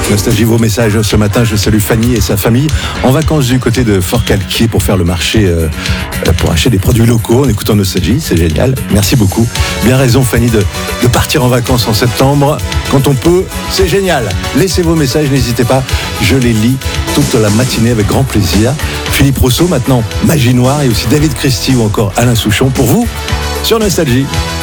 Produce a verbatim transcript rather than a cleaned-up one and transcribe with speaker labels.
Speaker 1: Nostalgie, vos messages ce matin. Je salue Fanny et sa famille en vacances du côté de Fort-Calquier pour faire le marché, euh, pour acheter des produits locaux en écoutant Nostalgie. C'est génial. Merci beaucoup. Bien raison, Fanny, de, de partir en vacances en septembre. Quand on peut, c'est génial. Laissez vos messages, n'hésitez pas. Je les lis toute la matinée avec grand plaisir. Philippe Rousseau, maintenant Magie Noire, et aussi David Christie ou encore Alain Souchon pour vous sur Nostalgie.